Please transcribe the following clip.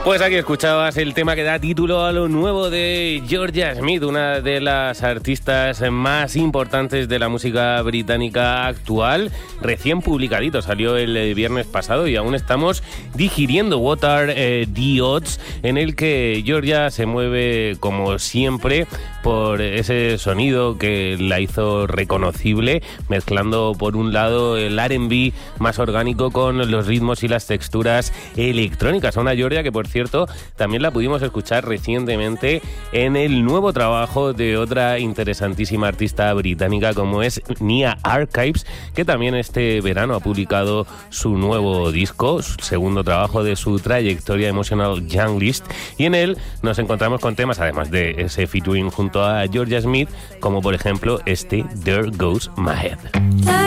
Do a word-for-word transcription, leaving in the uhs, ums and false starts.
Pues aquí escuchabas el tema que da título a lo nuevo de Georgia Smith, una de las artistas más importantes de la música británica actual, recién publicadito, salió el viernes pasado y aún estamos digiriendo What Are eh, the Odds, en el que Georgia se mueve como siempre por ese sonido que la hizo reconocible, mezclando por un lado el R and B más orgánico con los ritmos y las texturas electrónicas. Una Georgia que, por cierto, también la pudimos escuchar recientemente en el nuevo trabajo de otra interesantísima artista británica como es Nia Archives, que también este verano ha publicado su nuevo disco, su segundo trabajo de su trayectoria, Emotional Young List, y en él nos encontramos con temas, además de ese featuring junto a Georgia Smith, como por ejemplo este There Goes My Head.